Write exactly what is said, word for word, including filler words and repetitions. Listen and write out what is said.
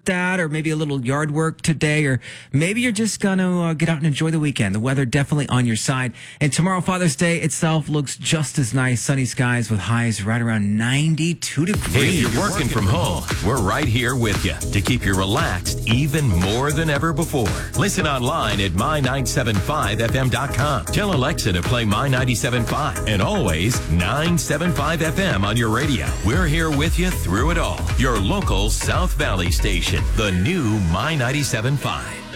that, or maybe a little yard work today, or maybe you're just going to uh, get out and enjoy the weekend. The weather definitely on your side. And tomorrow, Father's Day itself looks just as nice. Sunny skies with highs right around ninety-two degrees. Hey, if you're working from home, we're right here with you to keep you relaxed even more than ever before. Listen online at my nine seven five f m dot com. Tell Alexa to play My ninety-seven point five and always nine seven five F M on your radio. We're here with you through it all. Your local South Valley station, the new My ninety-seven point five.